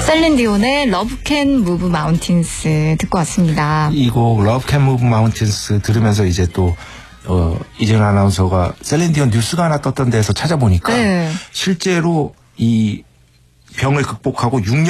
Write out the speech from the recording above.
셀린 디온의 Love Can Move Mountains 듣고 왔습니다. 이 곡 Love Can Move Mountains 들으면서 이제 또 이재현 아나운서가 셀린 디온 뉴스가 하나 떴던 데서 찾아보니까 네. 실제로 이 병을 극복하고 6년